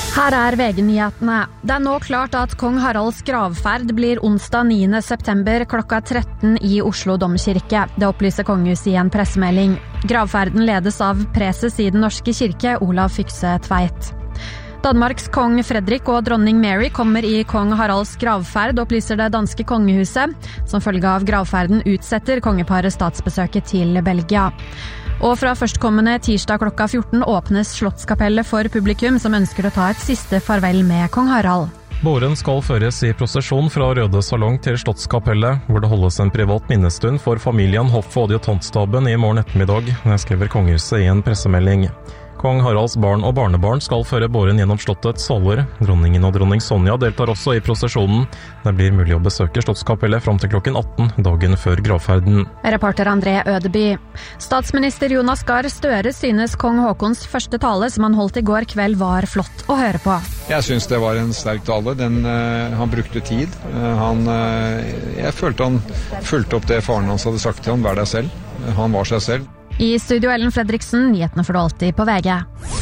Her VG-nyhetene. Det nå klart at kong Haralds gravferd blir onsdag 9. september klokka 13 i Oslo Domkirke. Det opplyser kongehuset i en pressemelding. Gravferden ledes av preses i Den norske kirke, Olav Fykse Tveit. Danmarks kong Fredrik og dronning Mary kommer i kong Haralds gravferd, opplyser det danske kongehuset. Som følge av gravferden utsetter kongeparet statsbesøket til Belgia. Og fra førstkommende tirsdag klokka 14 åpnes Slottskapellet for publikum som ønsker å ta et siste farvel med kong Harald. Båren skal føres i prosesjon fra Røde Salong til Slottskapellet, hvor det holdes en privat minnestund for familien Hoff og adjutantstaben i morgen ettermiddag, skriver kongehuset i en pressemelding. Kong Haralds barn og barnebarn skal føre båren gjennom slottets saler. Dronningen og dronning Sonja deltar også i prosesjonen. Det blir mulig å besøke Slottskapellet fram til klokken 18, dagen før gravferden. Reporter André Ødeby. Statsminister Jonas Gahr Støre synes kong Haakons første tale som han holdt i går kveld var flott å høre på. Jeg synes det var en sterk tale. Han brukte tid. Jeg følte han fulgte opp det faren hans hadde sagt til han, vær deg selv. Han var seg selv. I studio Ellen Fredriksen, nyhetene får du alltid på VG.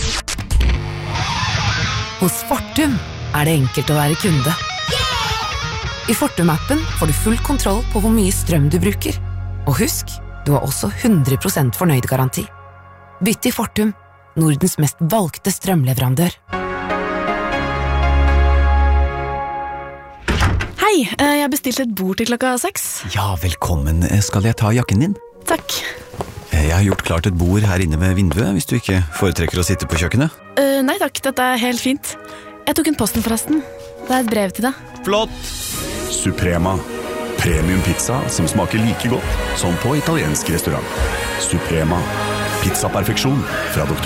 Hos Fortum det enkelt å være kunde. I Fortum-appen får du full kontroll på hvor mye strøm du bruker. Og husk, du har også 100% fornøyd-garanti. Bytt til Fortum, Nordens mest valgte strømleverandør. Hei, jeg bestilte et bord til klokka 6. Ja, velkommen. Skal jeg ta jakken din? Takk. Jeg har gjort klart et bord her inne ved vinduet, hvis du ikke foretrekker å sitte på kjøkkenet. Nei takk, dette helt fint. Jeg tok en posten forresten. Det et brev til deg. Flott! Suprema. Premium pizza som smaker like godt som på italiensk restaurant. Suprema. Pizzaperfeksjon fra Dr.